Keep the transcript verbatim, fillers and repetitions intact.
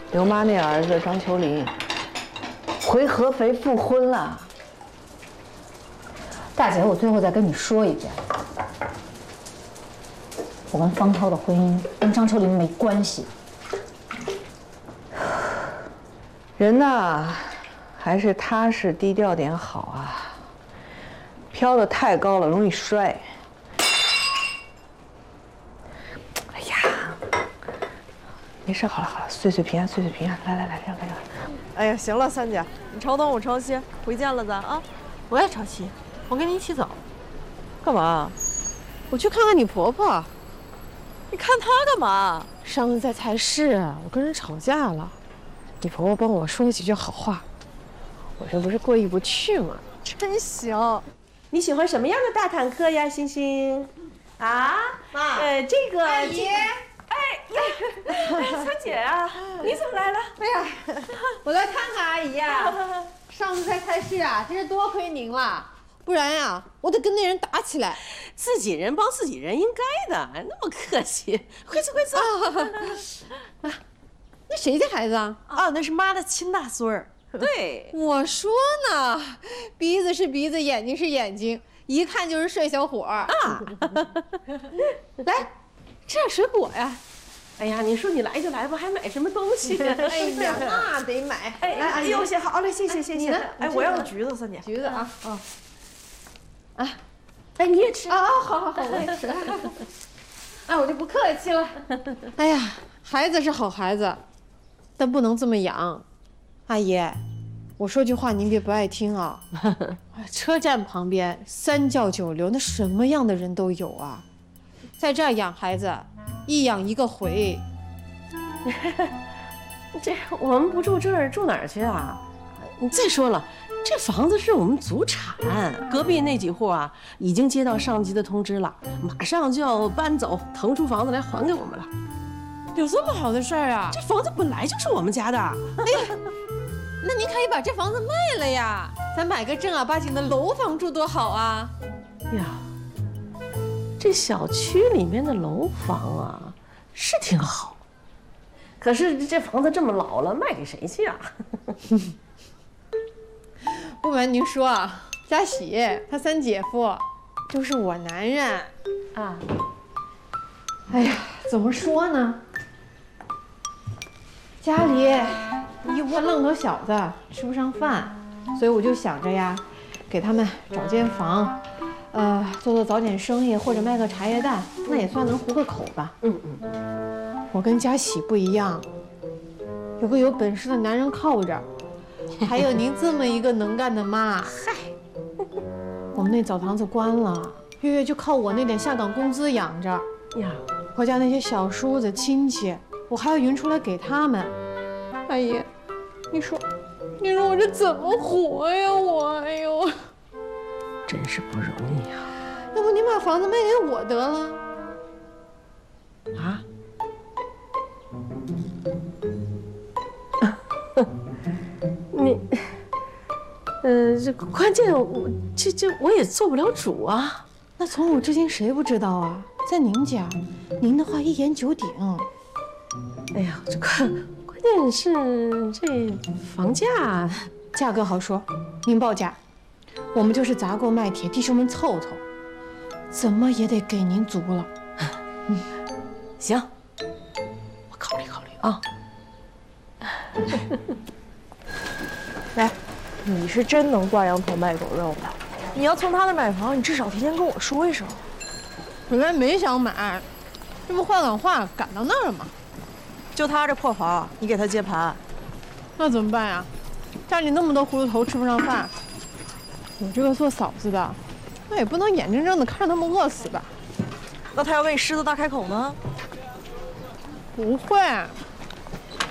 刘妈那儿子张秋林回合肥复婚了。 大姐，我最后再跟你说一遍，我跟方涛的婚姻跟张秋林没关系。 人呐，还是踏实低调点好啊。飘得太高了，容易摔。哎呀，没事，好了好了，岁岁平安，岁岁平安。来来来，让开让开。 哎呀，行了，三姐，你朝东我朝西，回见了咱啊。 我也朝西，我跟你一起走。 干嘛？我去看看你婆婆。你看她干嘛？ 上次在菜市，我跟人吵架了，你婆婆帮我说了几句好话，我这不是过意不去吗？ 真行。你喜欢什么样的大坦克呀，欣欣？啊，妈，呃，这个阿姨， 哎呀，三姐啊，你怎么来了？ 哎呀，我来看看阿姨呀。上次在菜市啊，真是多亏您了，不然呀，我得跟那人打起来。 自己人帮自己人，应该的，那么客气。快坐，快坐。 啊，那谁家孩子啊？ 啊，那是妈的亲大孙儿。对， 我说呢，鼻子是鼻子，眼睛是眼睛，一看就是帅小伙儿啊！来，吃点水果呀。 哎呀，你说你来就来吧，还买什么东西？ 哎呀，那得买。 哎，来，哎呦，谢好嘞，谢谢谢谢。 你呢？ 哎，我要橘子，三姐。 橘子啊， 啊。啊，哎，你也吃啊？好好好，我也吃。哎，我就不客气了。哎呀，孩子是好孩子，但不能这么养。阿姨，我说句话您别不爱听啊。车站旁边三教九流，那什么样的人都有啊。在这儿养孩子，一养一个回。 这我们不住这儿，住哪儿去啊？你再说了，这房子是我们祖产，隔壁那几户啊，已经接到上级的通知了，马上就要搬走，腾出房子来还给我们了。 有这么好的事儿啊？ 这房子本来就是我们家的。 哎呀，那您可以把这房子卖了呀，咱买个正儿八经的楼房住多好啊！ 呀，这小区里面的楼房啊是挺好，可是这房子这么老了，卖给谁去啊？ 不瞒您说啊，佳喜他三姐夫就是我男人啊。哎呀，怎么说呢？家里一窝愣头小子吃不上饭，所以我就想着呀，给他们找间房，呃，做做早点生意或者卖个茶叶蛋，那也算能糊个口吧。嗯嗯。我跟佳喜不一样，有个有本事的男人靠着。还有您这么一个能干的妈，嗨，我们那澡堂子关了，月月就靠我那点下岗工资养着呀。我家那些小叔子亲戚，我还要匀出来给他们。阿姨，你说，你说我这怎么活呀？我，哎呦， 真是不容易呀。 要不您把房子卖给我得了？ 啊？你，呃，这关键我这这我也做不了主啊。 那从古至今谁不知道啊？在您家，您的话一言九鼎。 哎呀，这关关键是这房价， 价格好说，您报价，我们就是砸锅卖铁，弟兄们凑凑，怎么也得给您足了。 嗯，行，我考虑考虑啊。来，你是真能挂羊头卖狗肉的。你要从他那买房，你至少提前跟我说一声。 本来没想买，这不换赶话赶到那儿了吗？ 就他这破房，你给他接盘， 那怎么办呀？家里那么多糊涂头吃不上饭，我这个做嫂子的，那也不能眼睁睁的看着他们饿死吧？ 那他要为狮子大开口呢？ 不会，